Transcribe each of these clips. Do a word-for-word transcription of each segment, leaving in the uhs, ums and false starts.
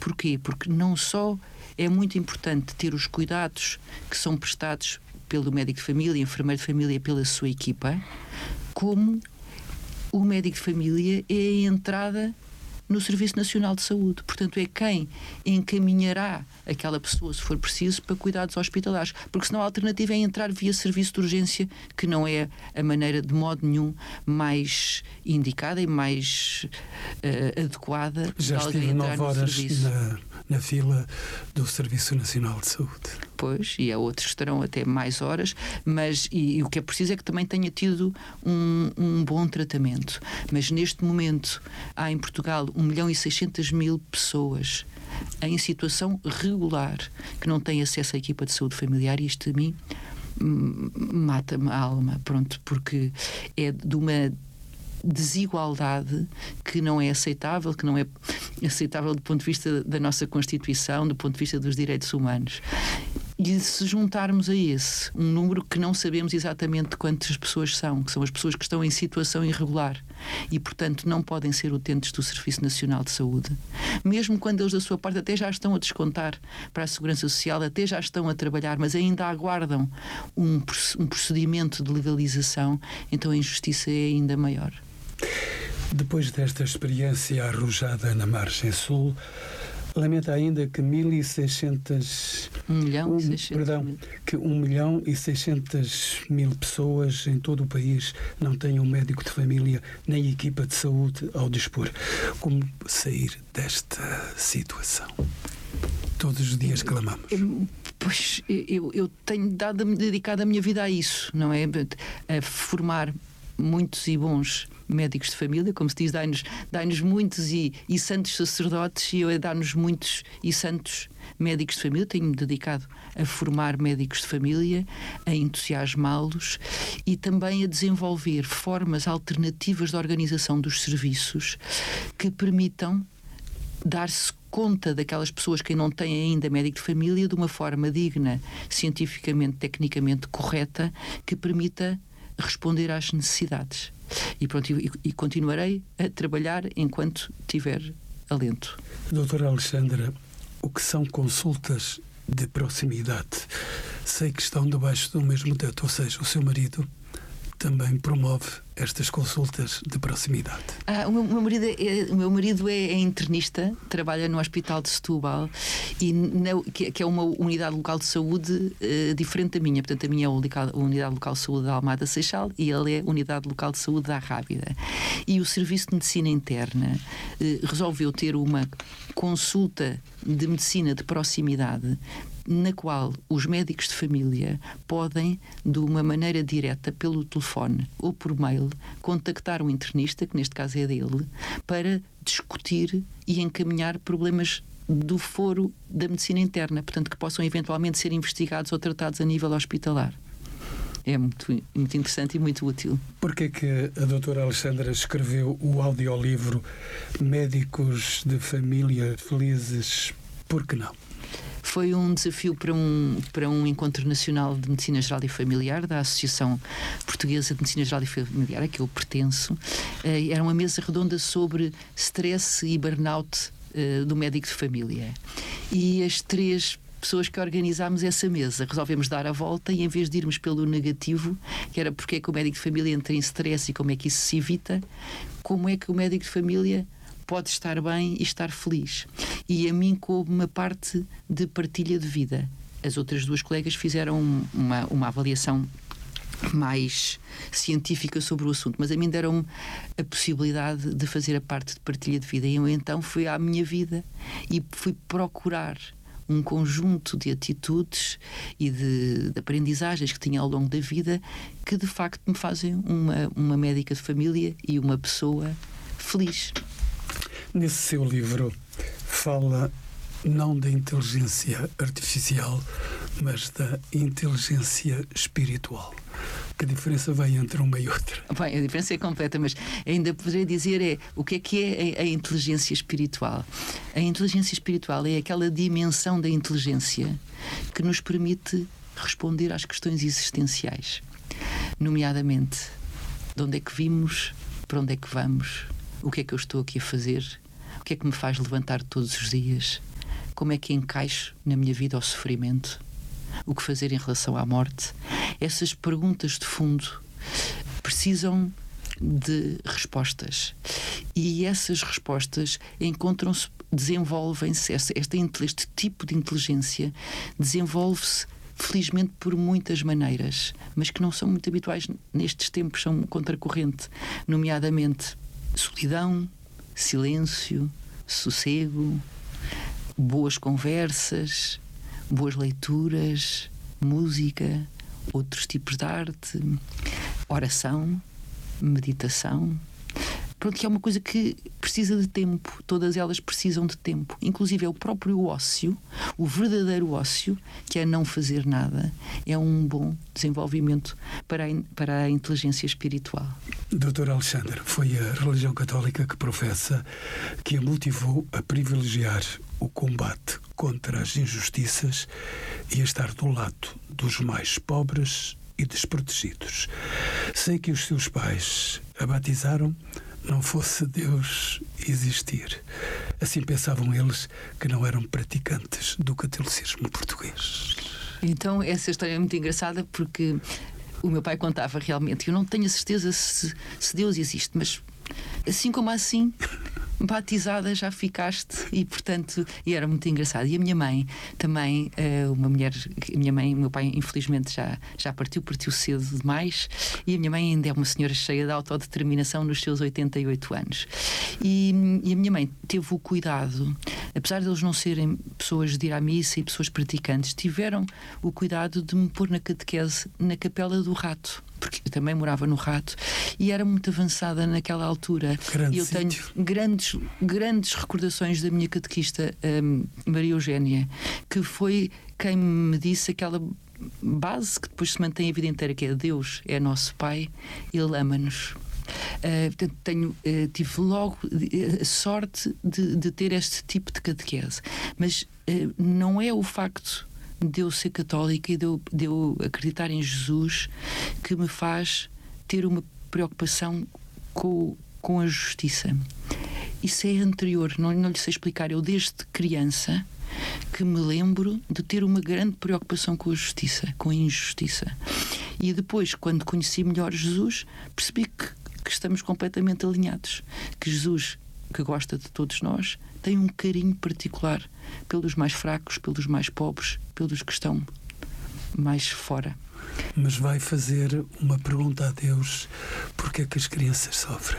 Porquê? Porque não só é muito importante ter os cuidados que são prestados pelo médico de família, enfermeiro de família, pela sua equipa, como o médico de família é a entrada no Serviço Nacional de Saúde. Portanto, é quem encaminhará aquela pessoa, se for preciso, para cuidados hospitalares. Porque senão a alternativa é entrar via serviço de urgência, que não é a maneira, de modo nenhum, mais indicada e mais uh, adequada Já de alguém estive entrar nove no horas serviço. Na, na fila do Serviço Nacional de Saúde. Pois, e há outros que estarão até mais horas, mas e, e o que é preciso é que também tenha tido um, um bom tratamento. Mas neste momento há em Portugal um milhão e seiscentas mil pessoas em situação regular que não têm acesso à equipa de saúde familiar, e isto a mim mata-me a alma, pronto, porque é de uma desigualdade que não é aceitável, que não é aceitável do ponto de vista da nossa Constituição, do ponto de vista dos direitos humanos. E se juntarmos a esse um número que não sabemos exatamente quantas pessoas são, que são as pessoas que estão em situação irregular e, portanto, não podem ser utentes do Serviço Nacional de Saúde, mesmo quando eles da sua parte até já estão a descontar para a Segurança Social, até já estão a trabalhar, mas ainda aguardam um, um procedimento de legalização, então a injustiça é ainda maior. Depois desta experiência arrojada na margem sul, lamenta ainda que mil e seiscentas um milhão um, e seiscentos perdão, mil. que um milhão e seiscentas mil pessoas em todo o país não tenham médico de família nem equipa de saúde ao dispor. Como sair desta situação? Todos os dias clamamos. Eu, pois eu, eu tenho dado, dedicado a minha vida a isso, não é? A formar muitos e bons médicos de família, como se diz, dai-nos, dai-nos muitos e, e santos sacerdotes, e eu a dar-nos muitos e santos médicos de família. Tenho-me dedicado a formar médicos de família, a entusiasmá-los e também a desenvolver formas alternativas de organização dos serviços que permitam dar-se conta daquelas pessoas que não têm ainda médico de família de uma forma digna, cientificamente, tecnicamente correta, que permita responder às necessidades. E pronto, e, e continuarei a trabalhar enquanto tiver alento. Doutora Alexandra, o que são consultas de proximidade? Sei que estão debaixo do mesmo teto, ou seja, o seu marido também promove estas consultas de proximidade. Ah, o, meu, o meu marido, é, o meu marido é, é internista, trabalha no Hospital de Setúbal, e na, que, que é uma unidade local de saúde uh, diferente da minha. Portanto, a minha é a unidade local de saúde da Almada Seixal e ele é a unidade local de saúde da Rábida. E o Serviço de Medicina Interna uh, resolveu ter uma consulta de medicina de proximidade, na qual os médicos de família podem, de uma maneira direta, pelo telefone ou por mail, contactar o internista, que neste caso é dele, para discutir e encaminhar problemas do foro da medicina interna, portanto, que possam eventualmente ser investigados ou tratados a nível hospitalar. É muito, muito interessante e muito útil. Porquê é que a doutora Alexandra escreveu o audiolivro Médicos de Família Felizes? Por que não? Foi um desafio para um, para um encontro nacional de medicina geral e familiar da Associação Portuguesa de Medicina Geral e Familiar, a que eu pertenço. Era uma mesa redonda sobre stress e burnout do médico de família. E as três pessoas que organizámos essa mesa resolvemos dar a volta e, em vez de irmos pelo negativo, que era porque é que o médico de família entra em stress e como é que isso se evita, como é que o médico de família pode estar bem e estar feliz. E a mim coube uma parte de partilha de vida. As outras duas colegas fizeram uma, uma avaliação mais científica sobre o assunto, mas a mim deram-me a possibilidade de fazer a parte de partilha de vida. E eu então fui à minha vida e fui procurar um conjunto de atitudes e de, de aprendizagens que tinha ao longo da vida que de facto me fazem uma, uma médica de família e uma pessoa feliz. Nesse seu livro fala não da inteligência artificial, mas da inteligência espiritual. Que diferença vem entre uma e outra? Bem, a diferença é completa, mas ainda poderia dizer é, o que é que é a, a inteligência espiritual? A inteligência espiritual é aquela dimensão da inteligência que nos permite responder às questões existenciais, nomeadamente, de onde é que vimos, para onde é que vamos, o que é que eu estou aqui a fazer, o que é que me faz levantar todos os dias, como é que encaixo na minha vida o sofrimento, o que fazer em relação à morte. Essas perguntas de fundo precisam de respostas, e essas respostas encontram-se, desenvolvem-se, esta, este tipo de inteligência desenvolve-se felizmente por muitas maneiras, mas que não são muito habituais nestes tempos, são contracorrente, nomeadamente solidão, silêncio, sossego, boas conversas, boas leituras, música, outros tipos de arte, oração, meditação. Pronto, que é uma coisa que precisa de tempo. Todas elas precisam de tempo. Inclusive é o próprio ócio, o verdadeiro ócio, que é não fazer nada, é um bom desenvolvimento para a, para a inteligência espiritual. doutor Alexandre, foi a religião católica que professa que a motivou a privilegiar o combate contra as injustiças e a estar do lado dos mais pobres e desprotegidos. Sei que os seus pais a batizaram, não fosse Deus existir. Assim pensavam eles, que não eram praticantes do catolicismo português. Então essa história é muito engraçada, porque o meu pai contava realmente, eu não tenho a certeza se, se Deus existe, mas assim como assim, batizada já ficaste, e portanto, e era muito engraçado. E a minha mãe também, uma mulher, a minha mãe, o meu pai infelizmente já, já partiu, partiu cedo demais, e a minha mãe ainda é uma senhora cheia de autodeterminação nos seus oitenta e oito anos. E, e a minha mãe teve o cuidado, apesar de eles não serem pessoas de ir à missa e pessoas praticantes, tiveram o cuidado de me pôr na catequese na Capela do Rato, porque eu também morava no Rato e era muito avançada naquela altura. Grande e eu tenho sítio. grandes, grandes recordações da minha catequista, um, Maria Eugénia, que foi quem me disse aquela base que depois se mantém a vida inteira, que é Deus é nosso Pai, Ele ama-nos. Uh, portanto, tenho, uh, tive logo a sorte de, de ter este tipo de catequese, mas uh, não é o facto de eu ser católica e de eu, de eu acreditar em Jesus que me faz ter uma preocupação com, com a justiça. Isso é anterior, não, não lhe sei explicar. Eu desde criança que me lembro de ter uma grande preocupação com a justiça, com a injustiça. E depois, quando conheci melhor Jesus, percebi que, que estamos completamente alinhados, que Jesus, que gosta de todos nós, tem um carinho particular pelos mais fracos, pelos mais pobres, pelos que estão mais fora. Mas vai fazer uma pergunta a Deus: porque é que as crianças sofrem?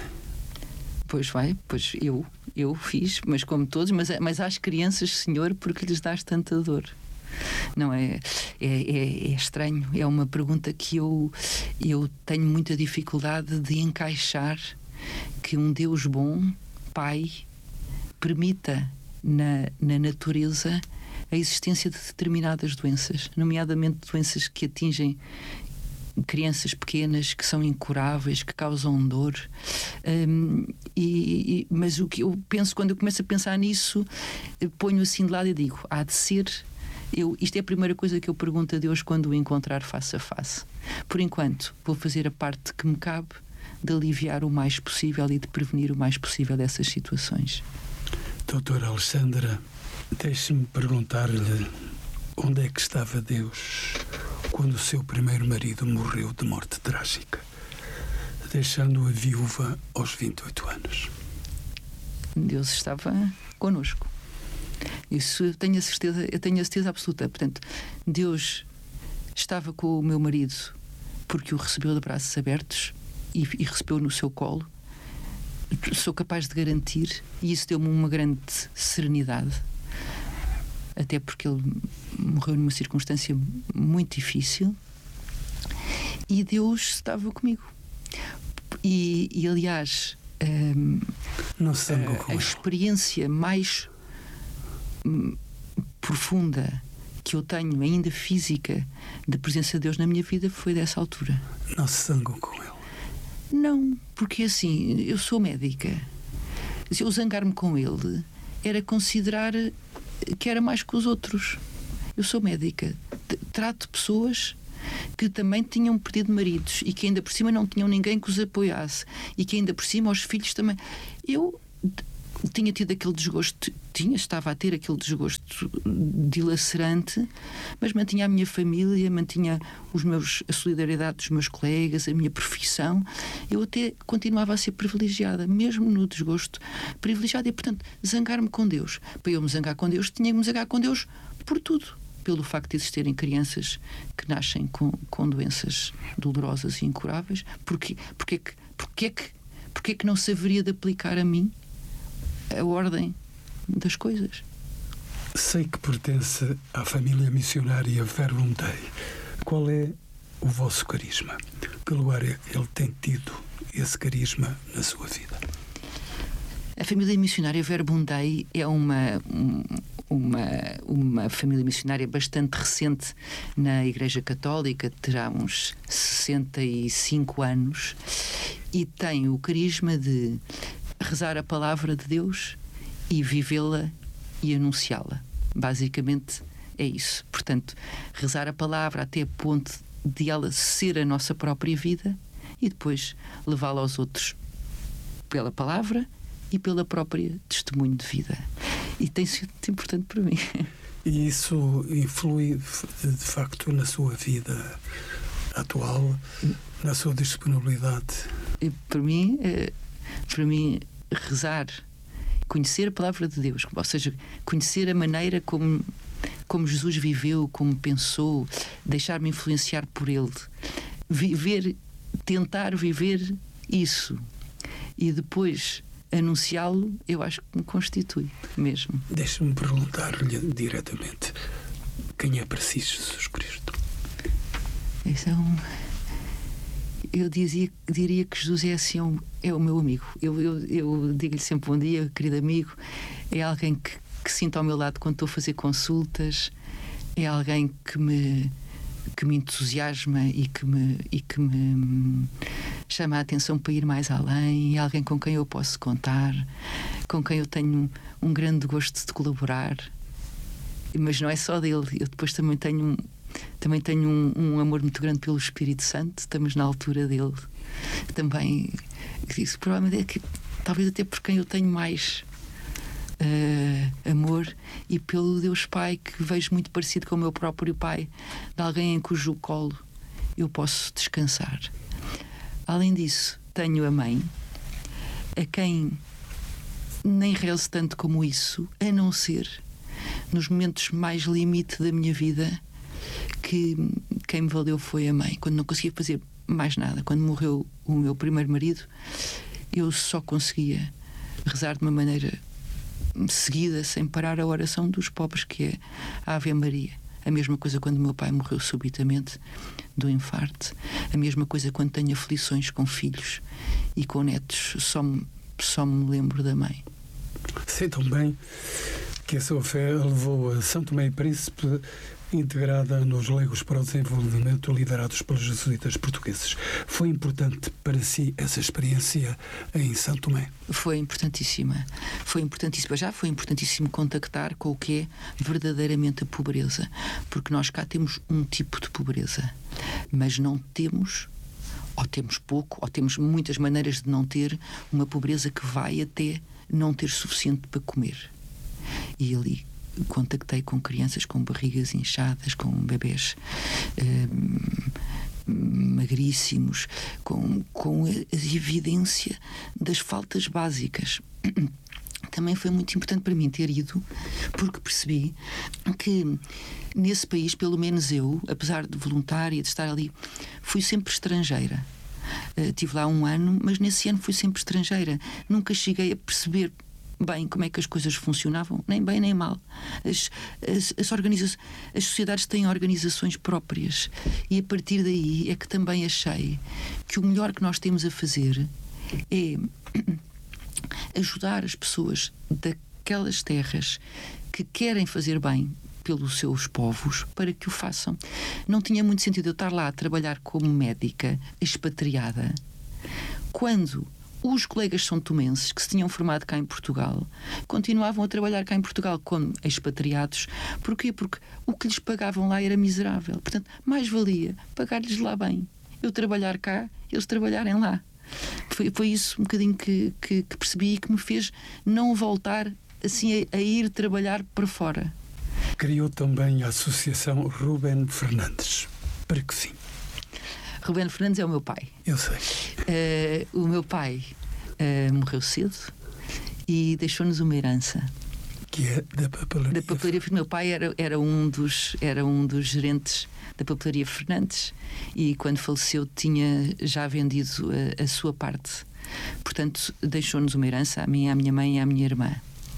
Pois vai, pois eu, eu fiz, mas como todos, mas, mas às crianças, Senhor, porque lhes dás tanta dor? Não é, é, é, é estranho, é uma pergunta que eu, eu tenho muita dificuldade de encaixar, que um Deus bom, Pai, permita na, na natureza a existência de determinadas doenças, nomeadamente doenças que atingem crianças pequenas, que são incuráveis, que causam dor. Um, e, e, mas o que eu penso, quando eu começo a pensar nisso, ponho assim de lado e digo, há de ser... Eu, isto é a primeira coisa que eu pergunto a Deus quando o encontrar face a face. Por enquanto, vou fazer a parte que me cabe de aliviar o mais possível e de prevenir o mais possível dessas situações. Doutora Alexandra, deixe-me perguntar-lhe onde é que estava Deus quando o seu primeiro marido morreu de morte trágica, deixando-a viúva aos vinte e oito anos. Deus estava connosco. Isso eu tenho a certeza, eu tenho a certeza absoluta. Portanto, Deus estava com o meu marido porque o recebeu de braços abertos e, e recebeu no seu colo. Sou capaz de garantir, e isso deu-me uma grande serenidade, até porque ele morreu numa circunstância muito difícil, e Deus estava comigo. E, e aliás, um, Não se zangou a, com a ele. experiência mais um, profunda que eu tenho, ainda física, da presença de Deus na minha vida foi dessa altura. Não se zangou com ele. Não, porque assim, eu sou médica. Se eu zangar-me com ele, era considerar que era mais que os outros. Eu sou médica. Trato pessoas que também tinham perdido maridos e que ainda por cima não tinham ninguém que os apoiasse e que ainda por cima os filhos também. Eu tinha tido aquele desgosto, tinha, estava a ter aquele desgosto dilacerante, mas mantinha a minha família, mantinha os meus, a solidariedade dos meus colegas, a minha profissão. Eu até continuava a ser privilegiada, mesmo no desgosto, privilegiada. E, portanto, zangar-me com Deus. Para eu me zangar com Deus, tinha que me zangar com Deus por tudo. Pelo facto de existirem crianças que nascem com, com doenças dolorosas e incuráveis. Porquê, porquê, que, porquê, que, porquê que não se haveria de aplicar a mim a ordem das coisas? Sei que pertence à família missionária Verbum Dei. Qual é o vosso carisma? Que lugar é que ele tem tido esse carisma na sua vida? A família missionária Verbum Dei é uma... Um, Uma, uma família missionária bastante recente na Igreja Católica, terá uns sessenta e cinco anos, e tem o carisma de rezar a palavra de Deus e vivê-la e anunciá-la. Basicamente é isso. Portanto, rezar a palavra até a ponto de ela ser a nossa própria vida e depois levá-la aos outros pela palavra e pela própria testemunho de vida. E tem sido muito importante para mim. E isso influi, de facto, na sua vida atual, na sua disponibilidade? E para mim, para mim, rezar, conhecer a palavra de Deus, ou seja, conhecer a maneira como, como Jesus viveu, como pensou, deixar-me influenciar por Ele, viver, tentar viver isso e depois anunciá-lo, eu acho que me constitui mesmo. Deixa-me perguntar-lhe diretamente: quem é para si Jesus Cristo? Isso é um... Eu dizia, diria que Jesus é assim, um, é o meu amigo. Eu, eu, eu digo-lhe sempre bom dia, querido amigo. É alguém que, que sinto ao meu lado quando estou a fazer consultas. É alguém que me, que me entusiasma e que me, e que me chama a atenção para ir mais além. É alguém com quem eu posso contar, com quem eu tenho um, um grande gosto de colaborar. Mas não é só dele. Eu depois também tenho um Também tenho um, um amor muito grande pelo Espírito Santo. Estamos na altura dele. Também, isso provavelmente é que, talvez até por quem eu tenho mais uh, amor, e pelo Deus Pai, que vejo muito parecido com o meu próprio Pai, de alguém em cujo colo eu posso descansar. Além disso, tenho a mãe, a quem nem rezo tanto como isso, a não ser nos momentos mais limite da minha vida, que quem me valeu foi a mãe. Quando não conseguia fazer mais nada, quando morreu o meu primeiro marido, eu só conseguia rezar de uma maneira seguida, sem parar, a oração dos pobres, que é a Ave Maria. A mesma coisa quando o meu pai morreu subitamente do infarto. A mesma coisa quando tenho aflições com filhos e com netos. Só me, só me lembro da mãe. Sei tão bem que a sua fé levou a São Tomé e Príncipe, integrada nos Leigos para o Desenvolvimento, liderados pelos jesuítas portugueses. Foi importante para si essa experiência em São Tomé? Foi importantíssima. Foi importantíssima. Já foi importantíssimo contactar com o que é verdadeiramente a pobreza. Porque nós cá temos um tipo de pobreza, mas não temos, ou temos pouco, ou temos muitas maneiras de não ter, uma pobreza que vai até não ter suficiente para comer. E ali contactei com crianças com barrigas inchadas, com bebés hum, magríssimos, com, com a evidência das faltas básicas. Também foi muito importante para mim ter ido, porque percebi que nesse país, pelo menos eu, apesar de voluntária, de estar ali, fui sempre estrangeira. Uh, tive lá um ano, mas nesse ano fui sempre estrangeira. Nunca cheguei a perceber bem como é que as coisas funcionavam, nem bem nem mal. As, as, as, organiza- as sociedades têm organizações próprias, e a partir daí é que também achei que o melhor que nós temos a fazer é ajudar as pessoas daquelas terras que querem fazer bem pelos seus povos, para que o façam. Não tinha muito sentido eu estar lá a trabalhar como médica expatriada, quando os colegas são-tomenses que se tinham formado cá em Portugal continuavam a trabalhar cá em Portugal como expatriados. Porquê? Porque o que lhes pagavam lá era miserável. Portanto, mais valia pagar-lhes lá bem. Eu trabalhar cá, eles trabalharem lá. Foi, foi isso um bocadinho que, que, que percebi e que me fez não voltar assim a, a ir trabalhar para fora. Criou também a Associação Rubén Fernandes. Para que fim? Rubén Fernandes é o meu pai. Eu sei. Uh, o meu pai uh, morreu cedo e deixou-nos uma herança. Que é da papelaria. Da papelaria. Meu pai era, era, um dos, era um dos gerentes da papelaria Fernandes e quando faleceu tinha já vendido a, a sua parte. Portanto, deixou-nos uma herança, a mim, à minha mãe e à minha irmã.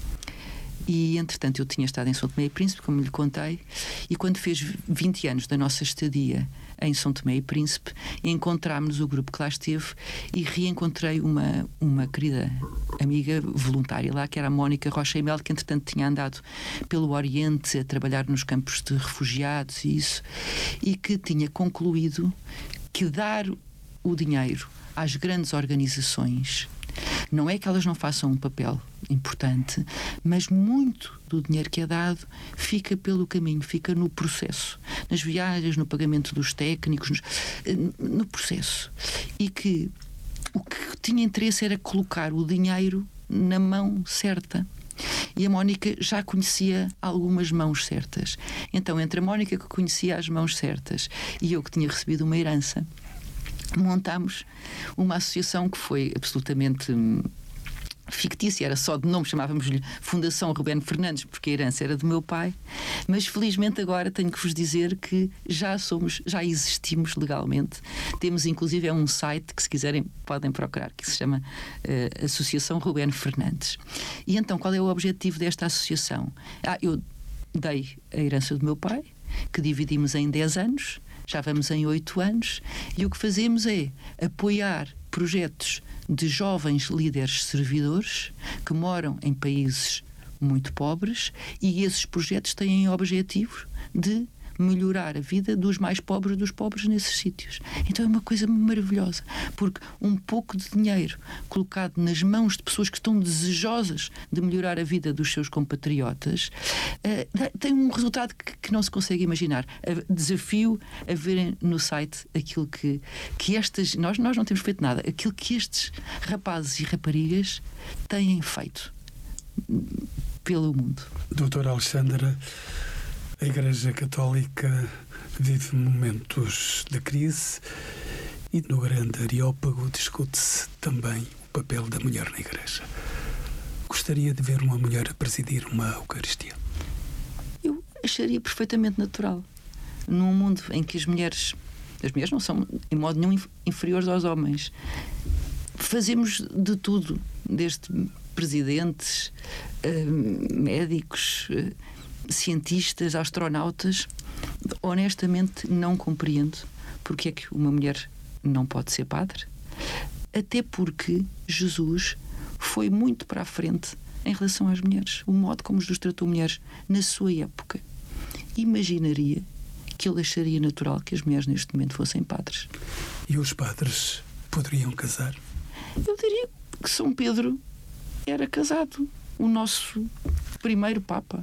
E, entretanto, eu tinha estado em São Tomé e Príncipe, como lhe contei, e quando fez vinte anos da nossa estadia em São Tomé e Príncipe, encontrámos o grupo que lá esteve e reencontrei uma, uma querida amiga voluntária lá, que era a Mónica Rocha e Mel, que, entretanto, tinha andado pelo Oriente a trabalhar nos campos de refugiados e isso, e que tinha concluído que dar o dinheiro às grandes organizações não é que elas não façam um papel importante, mas muito do dinheiro que é dado fica pelo caminho, fica no processo, nas viagens, no pagamento dos técnicos, no processo. E que o que tinha interesse era colocar o dinheiro na mão certa. E a Mónica já conhecia algumas mãos certas. Então, entre a Mónica, que conhecia as mãos certas, e eu, que tinha recebido uma herança, montámos uma associação que foi absolutamente hum, fictícia, era só de nome, chamávamos-lhe Fundação Rubén Fernandes, porque a herança era do meu pai, mas felizmente agora tenho que vos dizer que já somos, já existimos legalmente. Temos inclusive é um site que, se quiserem, podem procurar, que se chama uh, Associação Rubén Fernandes. E então, qual é o objetivo desta associação? Ah, eu dei a herança do meu pai, que dividimos em dez anos, já vamos em oito anos, e o que fazemos é apoiar projetos de jovens líderes servidores que moram em países muito pobres, e esses projetos têm o objetivo de melhorar a vida dos mais pobres dos pobres nesses sítios. Então é uma coisa maravilhosa, porque um pouco de dinheiro colocado nas mãos de pessoas que estão desejosas de melhorar a vida dos seus compatriotas uh, tem um resultado que, que não se consegue imaginar. Uh, desafio a verem no site aquilo que, que estas... Nós, nós não temos feito nada. Aquilo que estes rapazes e raparigas têm feito pelo mundo. Doutora Alexandra, a Igreja Católica vive momentos de crise e no grande Areópago discute-se também o papel da mulher na Igreja. Gostaria de ver uma mulher a presidir uma Eucaristia? Eu acharia perfeitamente natural. Num mundo em que as mulheres, as mulheres não são em modo nenhum inferiores aos homens, fazemos de tudo, desde presidentes, médicos, cientistas, astronautas. Honestamente não compreendo porque é que uma mulher não pode ser padre, até porque Jesus foi muito para a frente em relação às mulheres, o modo como Jesus tratou mulheres na sua época. Imaginaria que ele acharia natural que as mulheres neste momento fossem padres. E os padres poderiam casar? Eu diria que São Pedro era casado, o nosso primeiro Papa.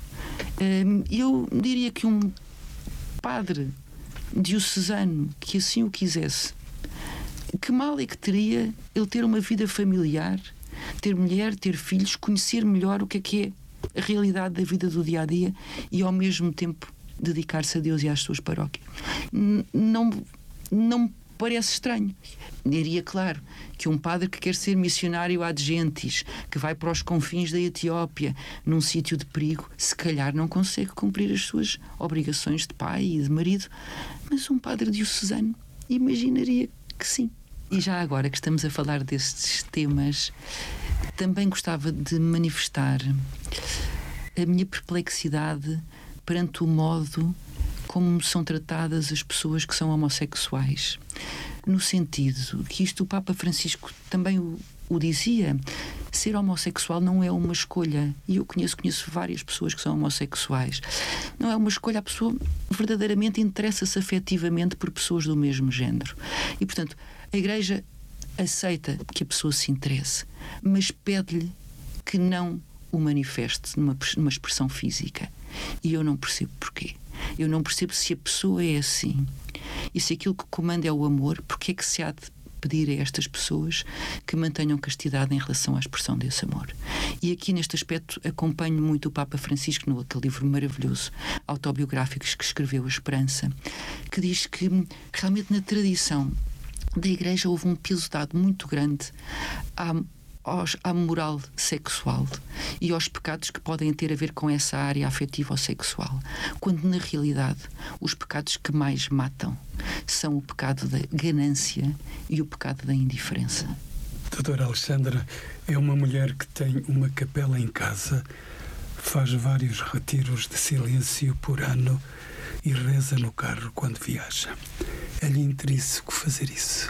Eu diria que um padre diocesano que assim o quisesse, que mal é que teria ele ter uma vida familiar, ter mulher, ter filhos, conhecer melhor o que é que é a realidade da vida do dia-a-dia e ao mesmo tempo dedicar-se a Deus e às suas paróquias. Não, não me parece estranho. Diria, claro, que um padre que quer ser missionário ad gentes, que vai para os confins da Etiópia, num sítio de perigo, se calhar não consegue cumprir as suas obrigações de pai e de marido, mas um padre diocesano imaginaria que sim. E já agora que estamos a falar destes temas, também gostava de manifestar a minha perplexidade perante o modo como são tratadas as pessoas que são homossexuais, no sentido que isto o Papa Francisco também o, o dizia, ser homossexual não é uma escolha, e eu conheço, conheço várias pessoas que são homossexuais, não é uma escolha, a pessoa verdadeiramente interessa-se afetivamente por pessoas do mesmo género, e portanto a Igreja aceita que a pessoa se interesse, mas pede-lhe que não o manifeste numa, numa expressão física, e eu não percebo porquê. Eu não percebo, se a pessoa é assim e se aquilo que comanda é o amor, porque é que se há de pedir a estas pessoas que mantenham castidade em relação à expressão desse amor. E aqui, neste aspecto, acompanho muito o Papa Francisco, no aquele livro maravilhoso, autobiográfico, que escreveu, A Esperança, que diz que realmente na tradição da Igreja houve um peso dado muito grande à Aos, à moral sexual e aos pecados que podem ter a ver com essa área afetiva ou sexual, quando na realidade os pecados que mais matam são o pecado da ganância e o pecado da indiferença. Doutora Alexandra é uma mulher que tem uma capela em casa, faz vários retiros de silêncio por ano e reza no carro quando viaja. É-lhe intrínseco fazer isso?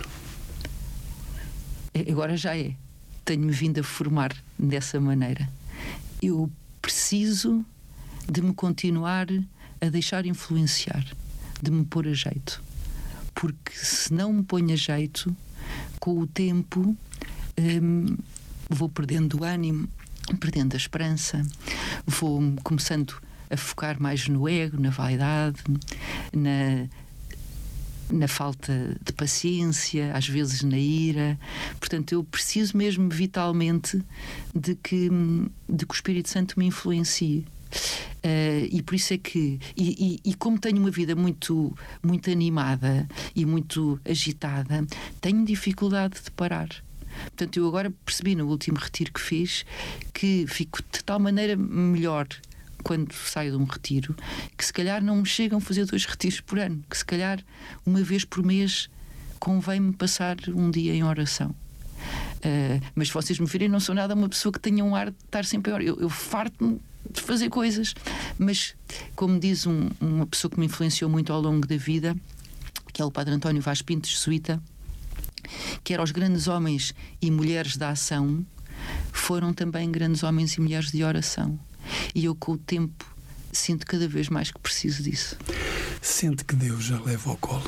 Agora já é. Tenho-me vindo a formar dessa maneira. Eu preciso de me continuar a deixar influenciar, de me pôr a jeito. Porque se não me ponho a jeito, com o tempo hum, vou perdendo o ânimo, perdendo a esperança, vou começando a focar mais no ego, na vaidade, na... na falta de paciência, às vezes na ira. Portanto, eu preciso mesmo vitalmente de que, de que o Espírito Santo me influencie. Uh, e por isso é que e, e, e como tenho uma vida muito, muito animada e muito agitada, tenho dificuldade de parar. Portanto, eu agora percebi no último retiro que fiz que fico de tal maneira melhor quando saio de um retiro, que se calhar não me chegam a fazer dois retiros por ano, que se calhar uma vez por mês convém-me passar um dia em oração. Uh, mas se vocês me virem, não sou nada uma pessoa que tenha um ar de estar sempre em oração. Eu, eu farto-me de fazer coisas, mas como diz um, uma pessoa que me influenciou muito ao longo da vida, que é o Padre António Vaz Pinto, jesuíta, que era os grandes homens e mulheres da ação foram também grandes homens e mulheres de oração. E eu, com o tempo, sinto cada vez mais que preciso disso. Sente que Deus já leva ao colo?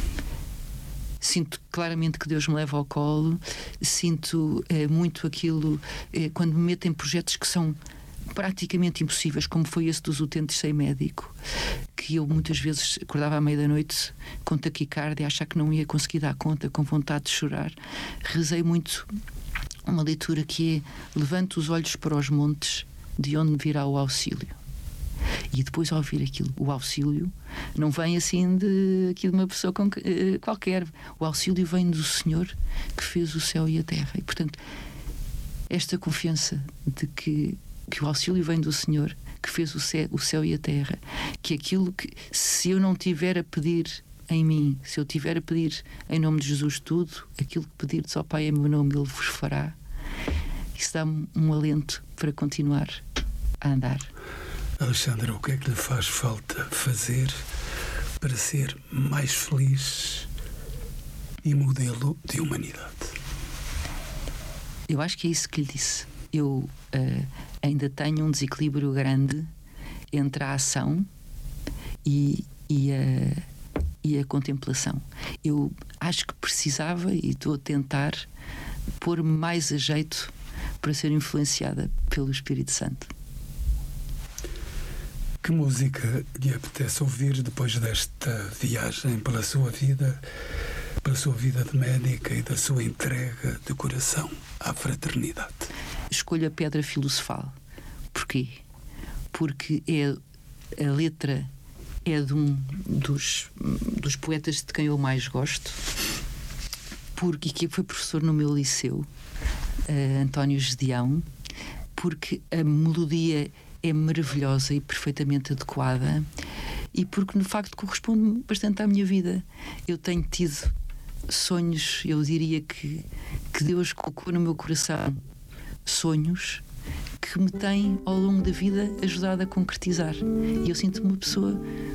Sinto claramente que Deus me leva ao colo. Sinto eh, muito aquilo eh, quando me meto em projetos que são praticamente impossíveis, como foi esse dos utentes sem médico, que eu muitas vezes acordava à meia da noite com taquicardia, a achar que não ia conseguir dar conta, com vontade de chorar. Rezei muito uma leitura que é: levanto os olhos para os montes, de onde me virá o auxílio. E depois, ao ouvir aquilo, o auxílio não vem assim de, aqui de uma pessoa com, uh, qualquer. O auxílio vem do Senhor que fez o céu e a terra. E, portanto, esta confiança de que, que o auxílio vem do Senhor que fez o céu, o céu e a terra, que aquilo que, se eu não tiver a pedir em mim, se eu tiver a pedir em nome de Jesus tudo, aquilo que pedirdes ao Pai em meu nome, Ele vos fará. Isso dá-me um alento para continuar a andar. Alexandra, o que é que lhe faz falta fazer para ser mais feliz e modelo de humanidade? Eu acho que é isso que lhe disse. Eu uh, ainda tenho um desequilíbrio grande entre a ação e, e, a, e a contemplação. Eu acho que precisava, e estou a tentar, pôr-me mais a jeito para ser influenciada pelo Espírito Santo. Que música lhe apetece ouvir depois desta viagem pela sua vida, pela sua vida de médica e da sua entrega de coração à fraternidade? Escolho a Pedra Filosofal. Porquê? Porque é, a letra é de um dos, dos poetas de quem eu mais gosto, porque que foi professor no meu liceu, uh, António Gedeão, porque a melodia é maravilhosa e perfeitamente adequada, e porque no facto corresponde bastante à minha vida. Eu tenho tido sonhos, eu diria que, que Deus colocou no meu coração sonhos que me têm ao longo da vida ajudado a concretizar, e eu sinto-me uma pessoa